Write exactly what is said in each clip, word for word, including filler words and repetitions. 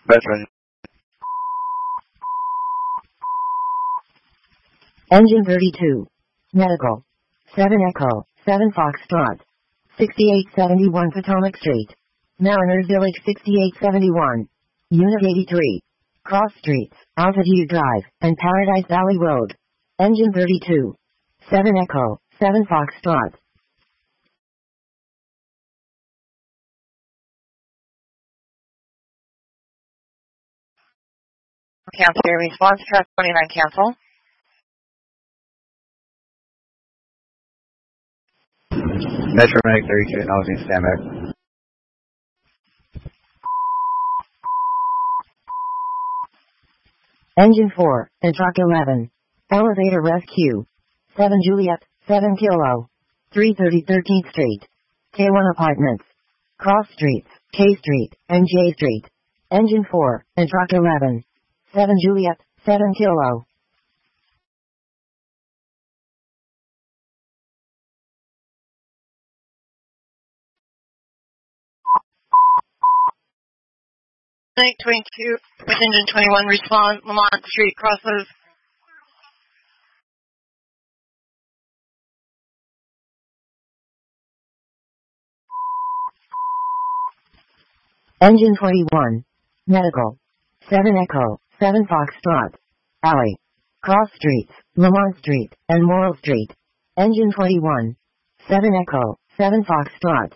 Veteran. Engine thirty-two. Medical. seven Echo, seven Foxtrot. sixty-eight seventy-one Potomac Street. Mariners Village sixty-eight seventy-one. Unit eighty-three. Cross Streets, Altitude Drive, and Paradise Valley Road. Engine thirty-two. seven Echo, seven Foxtrot. Cancel your response. Track twenty-nine cancel. Metro Medic thirty-two, acknowledging standby. Engine four, and Truck eleven. Elevator Rescue. seven Juliet, seven Kilo. three thirty thirteenth Street. K one Apartments. Cross Streets, K Street, and J Street. Engine four, and Truck eleven. seven Juliet, seven Kilo. Night twenty-two with engine twenty-one, respond, Lamont Street, crosses. Engine twenty-one. Medical. seven Echo, seven Foxtrot. Alley. Cross Streets, Lamont Street, and Morrill Street. Engine twenty-one. seven Echo, seven Foxtrot.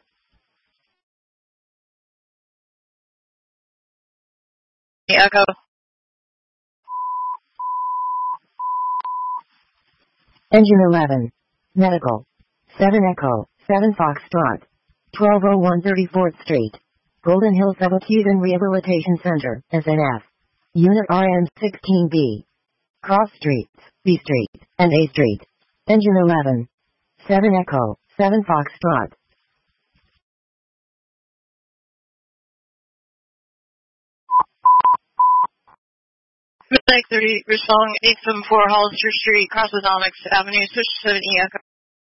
Echo. Engine eleven. Medical. seven Echo, seven Foxtrot. twelve oh one thirty-fourth Street. Golden Hill Subacute and Rehabilitation Center, S N F. Unit R M sixteen B. Cross Streets, B Street, and A Street. Engine eleven. seven Echo, seven Foxtrot. Midnight thirty, responding eight seventy-four Hollister Street, crosses Onyx Avenue, switch seven E Echo.